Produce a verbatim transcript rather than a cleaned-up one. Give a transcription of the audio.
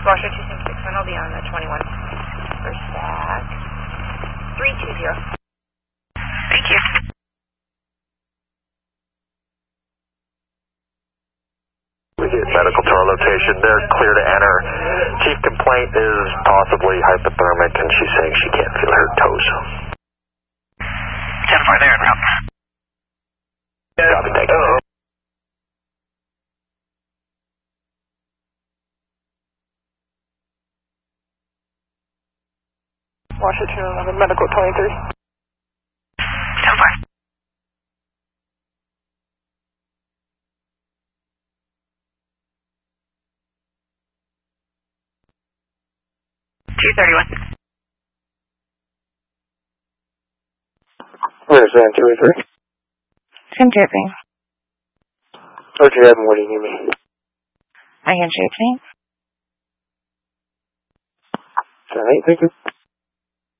Washer two seven six one, I'll be on the twenty-one for stack. three two zero. Thank you. We get medical to our location. They're clear to enter. Chief complaint is possibly hypothermic, and she's saying she can't feel her toes. ten four there, en route. Copy, thank you. Washington eleven, medical twenty-three. ten four. two thirty-one. Where's that, two eight three? Tim Dripping. What do you have and what do you need me? I can Dripping. seven eight, thank you.